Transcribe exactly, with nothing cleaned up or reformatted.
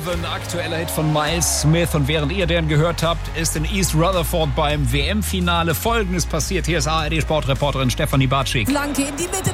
Heaven, aktueller Hit von Miles Smith. Und während ihr den gehört habt, ist in East Rutherford beim W M-Finale Folgendes passiert. Hier ist A R D-Sportreporterin Stefanie Bartschik. Flanke in die Mitte.